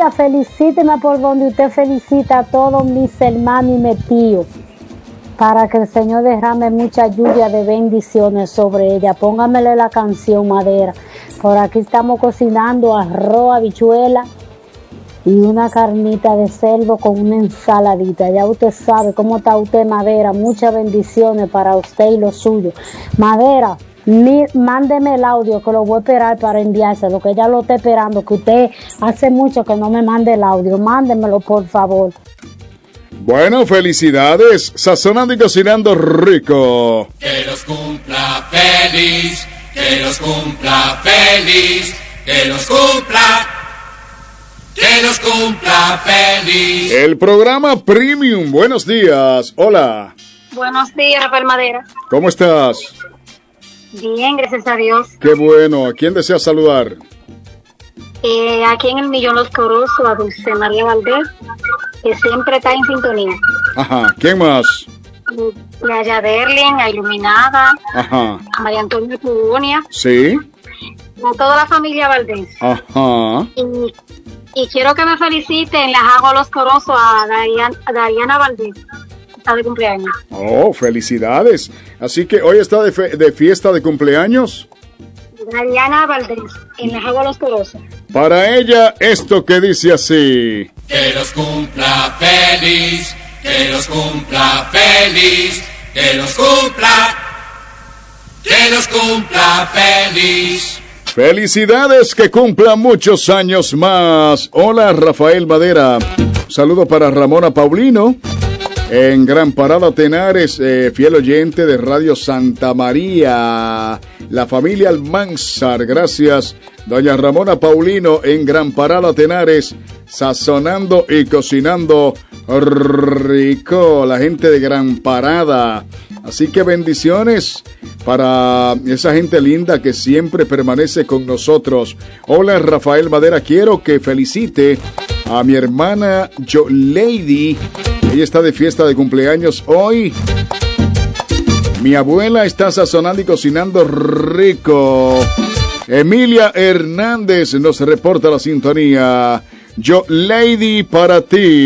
Emilia, felicíteme por donde usted felicita a todos mis hermanos y mis tíos, para que el Señor derrame mucha lluvia de bendiciones sobre ella. Póngamele la canción, Madera. Por aquí estamos cocinando arroz, habichuela y una carnita de cerdo con una ensaladita. Ya usted sabe cómo está usted, Madera. Muchas bendiciones para usted y los suyos. Madera, mándeme el audio que lo voy a esperar para enviárselo, que ya lo está esperando, que usted hace mucho que no me mande el audio. Mándemelo, por favor. Bueno, felicidades, sazonando y cocinando rico. Que los cumpla feliz, que los cumpla feliz, que los cumpla feliz. El programa Premium, buenos días, hola. Buenos días, Rafael Madera. ¿Cómo estás? Bien, gracias a Dios. Qué bueno, ¿a quién deseas saludar? Aquí en el Millón Los Corosos, a Dulce María Valdés, que siempre está en sintonía. Ajá, ¿quién más? Y a Yaderlin, a Iluminada, Ajá. a María Antonia Pugonia, Sí. a toda la familia Valdés. Ajá. Y quiero que me feliciten, les hago Los Corosos a Dariana Valdés, está de cumpleaños. Oh, felicidades. Así que hoy está de fiesta de cumpleaños. Dariana Valdés, en Les hago Los Corosos. Para ella, esto que dice así. Que los cumpla feliz, que los cumpla feliz, que los cumpla feliz. Felicidades, que cumpla muchos años más. Hola, Rafael Madera. Saludo para Ramona Paulino en Gran Parada Tenares, fiel oyente de Radio Santa María. La familia Almanzar, gracias. Doña Ramona Paulino en Gran Parada Tenares, sazonando y cocinando rico. La gente de Gran Parada. Así que bendiciones para esa gente linda que siempre permanece con nosotros. Hola, Rafael Madera, quiero que felicite a mi hermana Lady. Ella está de fiesta de cumpleaños hoy. Mi abuela está sazonando y cocinando rico. Emilia Hernández nos reporta la sintonía. Lady, para ti.